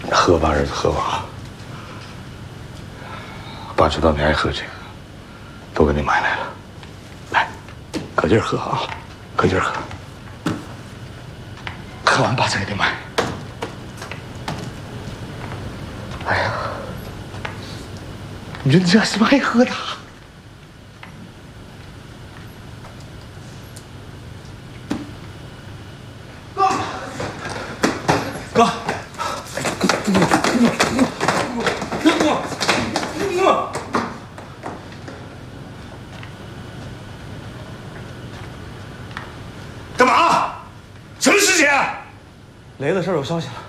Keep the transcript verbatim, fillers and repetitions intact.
喝吧，儿子，喝吧。爸知道你爱喝这个，都给你买来了。来，可劲儿喝啊，可劲儿喝。喝完爸再给你买。哎呀，你说你这什么爱喝的？哥，哥。 干嘛？什么事情？ 雷子这儿有消息了。